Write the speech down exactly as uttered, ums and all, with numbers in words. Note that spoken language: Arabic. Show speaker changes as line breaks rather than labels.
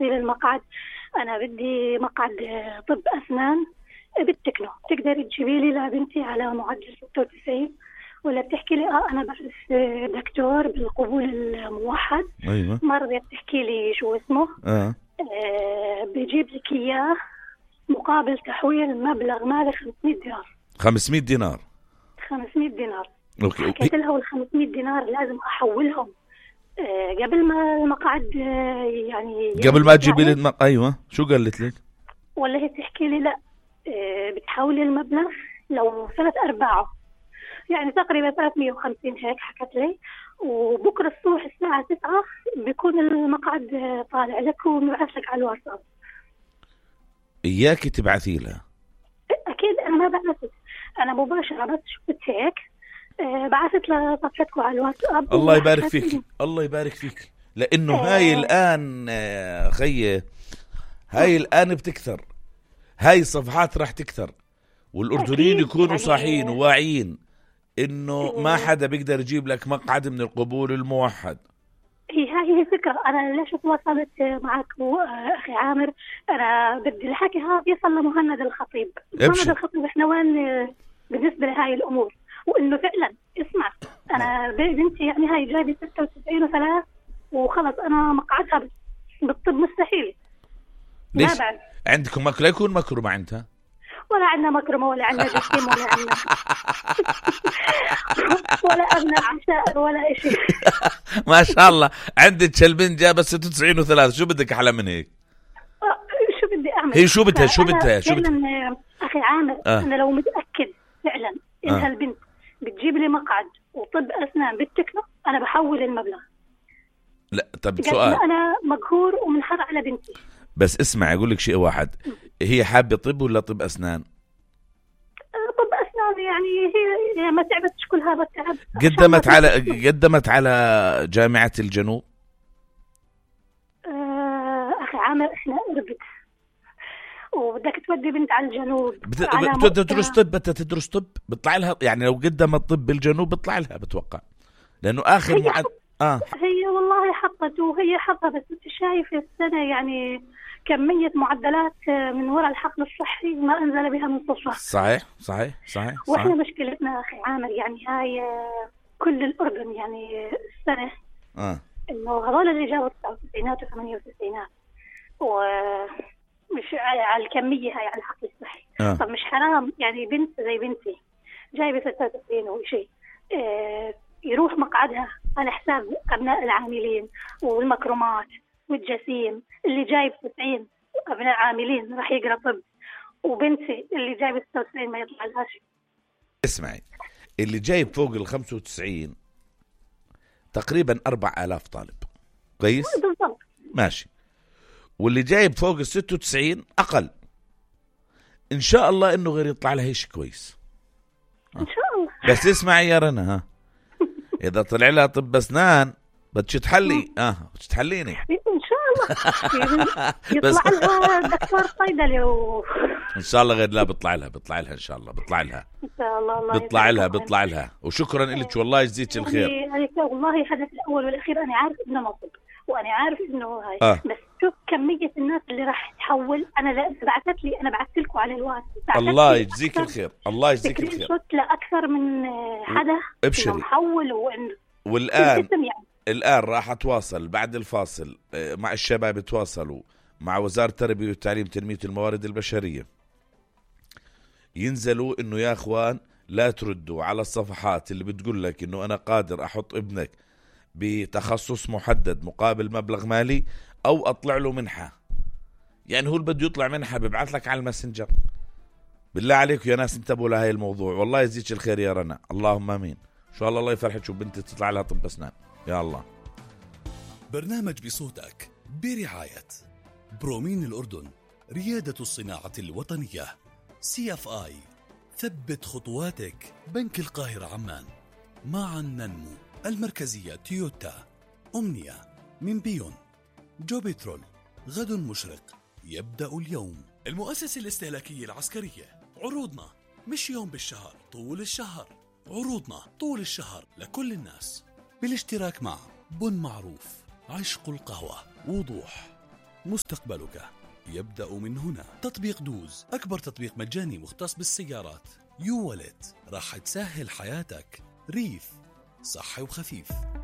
تفاصيل المقعد. أنا بدي مقعد طب أسنان بالتكنو، تقدر تجيبي لي لبنتي على معدل ستة وتسعين، ولا بتحكي لي اه انا بعرف دكتور بالقبول الموحد؟
ايوه
مرة بتحكي لي شو اسمه
اه,
آه بجيب لك اياه مقابل تحويل مبلغ مالي خمسمية دينار.
خمسمية دينار
خمسمية دينار.
اوكي.
حكيت لها وال خمسمية دينار لازم احولهم آه قبل ما المقعد آه يعني
قبل ما تجيبي لي الم... ايوه شو قالت لك؟
ولا هي تحكي لي لا آه بتحولي المبلغ لو ثلاث ارباعه، يعني تقريبا ثلاثمية وخمسين هيك حكت لي. وبكره الصبح الساعه تسعة بيكون المقعد طالع لك ونبعث لك على الواتساب.
اياكي تبعثي لها؟
اكيد انا ما بعثت، انا مباشره بس شفت هيك أه بعثت لصفحتكم على الواتساب.
الله يبارك فيك، الله يبارك فيك، لانه
أه
هاي الان خيه هاي الان بتكثر، هاي الصفحات راح تكثر، والاردنيين يكونوا يعني صاحيين وواعيين انه ما حدا بيقدر يجيب لك مقعد من القبول الموحد.
هي هاي هي فكرة. أنا ليش تواصلت معك أخي عامر؟ أنا بدي الحكي هذا يصل لمهند الخطيب. مهند الخطيب إحنا وين بالنسبة لهاي الأمور؟ وإنه فعلا اسمع، أنا بنتي يعني هاي جايبة ستة وتسعين وثلاث وخلص أنا مقعدها بالطب مستحيل.
ليش عندكم مكر؟ لا يكون مكر ما عندها،
ولا عندنا مكرمة ولا عندنا جسيم ولا عندنا ولا أبناء عشاء ولا إشي.
ما شاء الله. عندك البنت جابت ستة وتسعين وثلاث، شو بدك أحلى من هيك؟
شو بدي أعمل؟
هي شو بدها شو بدها شو
بدها أخي عامر آه. أنا لو متأكد فعلا إن آه. هالبنت بتجيب لي مقعد وطب أسنان بالتكنو أنا بحول المبلغ.
لا طب سؤال،
أنا مقهور ومنحر على بنتي.
بس اسمع أقول لك شيء واحد، هي حابة طب ولا طب أسنان؟
طب أسنان، يعني هي ما تعبتش كل هذا التعب.
قدمت على قدمت على جامعة الجنوب.
آه أخي عامر إحنا أربد وبدك تودي بنت على الجنوب
بت... تدرس طب، بتدرس طب بيطلع لها، يعني لو قدمت طب بالجنوب بيطلع لها بتوقع، لأنه آخر معد... آه
هي والله حطت وهي حطت، بس انت شايف السنة يعني كمية معدلات من وراء الحقل الصحي ما أنزل بها من صفة.
صحيح صحيح صحيح, صحيح.
وإحنا مشكلتنا أخي عامر يعني هاي كل الأردن يعني السنة
آه.
إنه هذول اللي جابوا تسعة وتسعينات وثمانية وتسعينات ومش على الكمية هاي على الحقل الصحي.
آه.
طب مش حرام يعني بنت زي بنتي جايبة ستة وتسعين وشيء آه يروح مقعدها على حساب أبناء العاملين والمكرمات والجسيم اللي جايب تسعين أبناء عاملين راح يقرأ طب، وبنتي اللي جايب ستة وتسعين ما يطلع لها شيء.
اسمعي، اللي جايب فوق ال خمسة وتسعين تقريبا أربعة آلاف طالب، كويس؟
بالضبط
ماشي. واللي جايب فوق ال ستة وتسعين أقل، إن شاء الله إنه غير يطلع لها شيء كويس
إن شاء الله.
بس اسمعي يا رنا، ها إذا طلع لها طب أسنان بدك تحلي اه بدك تحليني
ان شاء الله. يطلع لها دكتور صيدلي و...
ان شاء الله غير لا بيطلع لها بيطلع لها ان شاء الله بيطلع لها
ان شاء الله. الله
بيطلع لها بيطلع لها وشكرا لك والله يجزيك الخير.
يعني والله الهدف الاول والاخير انا عارف انه نصب وانا عارف انه هاي
آه.
بس شوف كميه الناس اللي راح تحول. انا بعثت لي انا بعثت لكم على الواتس.
الله يجزيك الخير، الله يجزيك الخير.
شفت لاكثر من حدا
ابشري
محول وإن...
والان يعني. الآن راح أتواصل بعد الفاصل مع الشباب، يتواصلوا مع وزارة التربية والتعليم تنمية الموارد البشرية، ينزلوا إنه يا أخوان لا تردوا على الصفحات اللي بتقول لك إنه أنا قادر أحط ابنك بتخصص محدد مقابل مبلغ مالي، أو أطلع له منحة. يعني هو اللي بده يطلع منحة ببعث لك على الماسنجر. بالله عليكم يا ناس انتبهوا لهاي الموضوع، والله يزيدش الخير يا رنا، اللهم آمين. إن شاء الله الله يفرحك شوف بنتي تطلع لها طب أسنان يا الله.
برنامج بصوتك برعاية برومين الأردن، ريادة الصناعة الوطنية، سي اف آي، ثبت خطواتك، بنك القاهرة عمان، معا ننمو، المركزية تويوتا، أمنية، من بيون، جو بترول، غد مشرق يبدأ اليوم، المؤسسة الاستهلاكية العسكرية. عروضنا مش يوم بالشهر، طول الشهر. عروضنا طول الشهر لكل الناس، بالاشتراك مع بن معروف، عشق القهوة، وضوح، مستقبلك يبدأ من هنا. تطبيق دوز أكبر تطبيق مجاني مختص بالسيارات. يو والت راح تسهل حياتك. ريف صحي وخفيف.